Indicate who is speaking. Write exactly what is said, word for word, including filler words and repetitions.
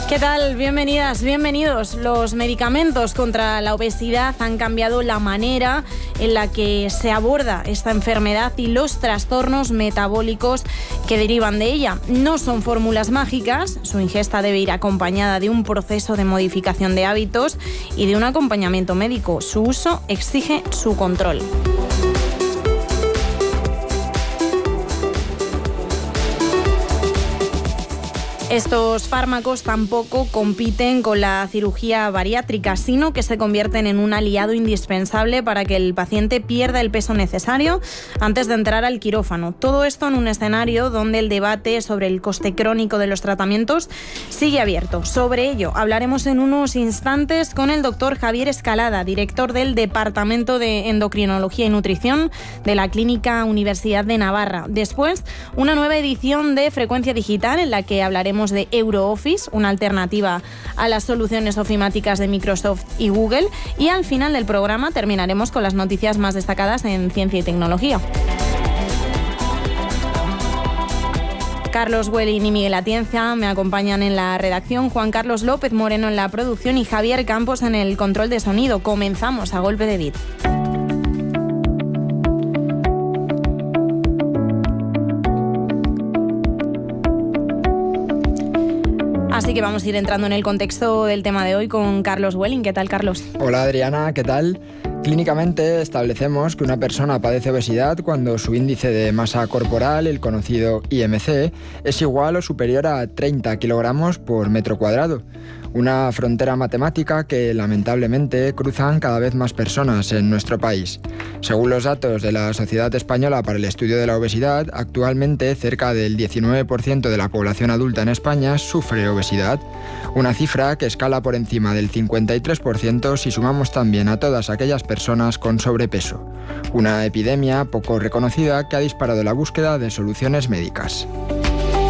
Speaker 1: ¿Qué tal? Bienvenidas, bienvenidos. Los medicamentos contra la obesidad han cambiado la manera en la que se aborda esta enfermedad y los trastornos metabólicos que derivan de ella. No son fórmulas mágicas, su ingesta debe ir acompañada de un proceso de modificación de hábitos y de un acompañamiento médico. Su uso exige su control. Estos fármacos tampoco compiten con la cirugía bariátrica, sino que se convierten en un aliado indispensable para que el paciente pierda el peso necesario antes de entrar al quirófano. Todo esto en un escenario donde el debate sobre el coste crónico de los tratamientos sigue abierto. Sobre ello hablaremos en unos instantes con el doctor Javier Escalada, director del Departamento de Endocrinología y Nutrición de la Clínica Universidad de Navarra. Después, una nueva edición de Frecuencia Digital en la que hablaremos de EuroOffice, una alternativa a las soluciones ofimáticas de Microsoft y Google, y al final del programa terminaremos con las noticias más destacadas en ciencia y tecnología. Carlos Welling y Miguel Atienza me acompañan en la redacción, Juan Carlos López Moreno en la producción y Javier Campos en el control de sonido. Comenzamos a golpe de beat. Así que vamos a ir entrando en el contexto del tema de hoy con Carlos Welling. ¿Qué tal, Carlos?
Speaker 2: Hola, Adriana, ¿qué tal? Clínicamente establecemos que una persona padece obesidad cuando su índice de masa corporal, el conocido I M C, es igual o superior a treinta kilogramos por metro cuadrado. Una frontera matemática que lamentablemente cruzan cada vez más personas en nuestro país. Según los datos de la Sociedad Española para el Estudio de la Obesidad, actualmente cerca del diecinueve por ciento de la población adulta en España sufre obesidad, una cifra que escala por encima del cincuenta y tres por ciento si sumamos también a todas aquellas personas con sobrepeso. Una epidemia poco reconocida que ha disparado la búsqueda de soluciones médicas.